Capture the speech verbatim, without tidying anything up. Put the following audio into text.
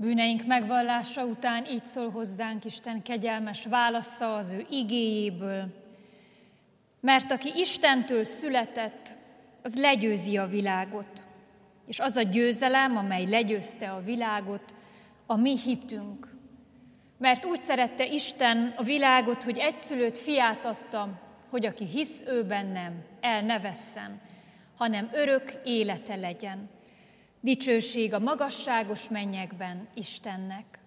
Bűneink megvallása után így szól hozzánk Isten kegyelmes válasza az ő igéjéből. Mert aki Istentől született, az legyőzi a világot. És az a győzelem, amely legyőzte a világot, a mi hitünk. Mert úgy szerette Isten a világot, hogy egyszülött fiát adta, hogy aki hisz ő bennem, el ne vesszen, hanem örök élete legyen. Dicsőség a magasságos mennyekben Istennek.